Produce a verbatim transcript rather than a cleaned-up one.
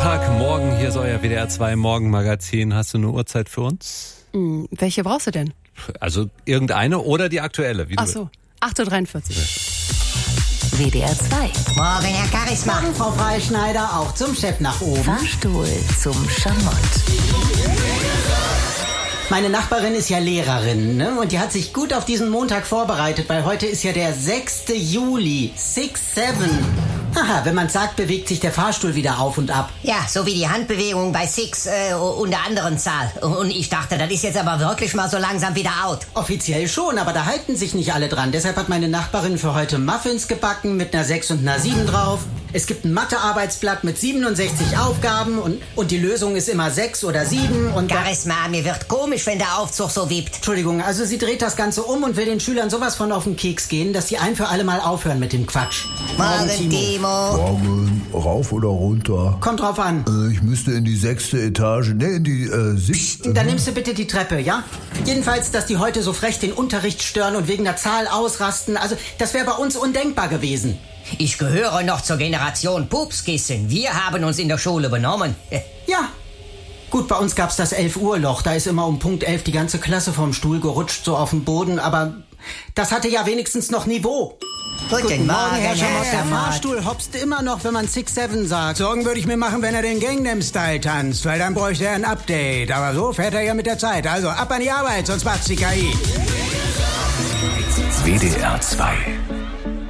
Montagmorgen, hier ist euer W D R zwei Morgenmagazin. Hast du eine Uhrzeit für uns? Hm, welche brauchst du denn? Also irgendeine oder die aktuelle? Wie Ach so, acht Uhr dreiundvierzig. W D R zwei. Morgen, Herr Charisma. Morgen, Frau Freischneider, auch zum Chef nach oben. Fahrstuhl zum Schamott. Meine Nachbarin ist ja Lehrerin, ne? Und die hat sich gut auf diesen Montag vorbereitet, weil heute ist ja der sechste Juli. six seven. Haha, wenn man sagt, bewegt sich der Fahrstuhl wieder auf und ab. Ja, so wie die Handbewegung bei Six äh, und der anderen Zahl. Und ich dachte, das ist jetzt aber wirklich mal so langsam wieder out. Offiziell schon, aber da halten sich nicht alle dran. Deshalb hat meine Nachbarin für heute Muffins gebacken mit einer sechs und einer sieben drauf. Es gibt ein Mathearbeitsblatt mit siebenundsechzig Aufgaben und, und die Lösung ist immer sechs oder sieben. Und Charisma, mir wird komisch, wenn der Aufzug so wippt. Entschuldigung, also sie dreht das Ganze um und will den Schülern sowas von auf den Keks gehen, dass die ein für alle Mal aufhören mit dem Quatsch. Morgen, Timo. Morgen, rauf oder runter? Kommt drauf an. Äh, ich müsste in die sechste Etage, ne, in die äh, siebte. Dann nimmst du bitte die Treppe, ja? Jedenfalls, dass die heute so frech den Unterricht stören und wegen der Zahl ausrasten, also das wäre bei uns undenkbar gewesen. Ich gehöre noch zur Generation Pupskissen. Wir haben uns in der Schule benommen. Ja. Gut, bei uns gab's das elf Uhr Loch. Da ist immer um Punkt elf die ganze Klasse vom Stuhl gerutscht, so auf den Boden. Aber das hatte ja wenigstens noch Niveau. Guten, Guten Morgen, Herr Schamott. Der Schamott. Fahrstuhl hopst immer noch, wenn man six seven sagt. Sorgen würde ich mir machen, wenn er den Gangnam-Style tanzt, weil dann bräuchte er ein Update. Aber so fährt er ja mit der Zeit. Also ab an die Arbeit, sonst macht's die K I. W D R zwei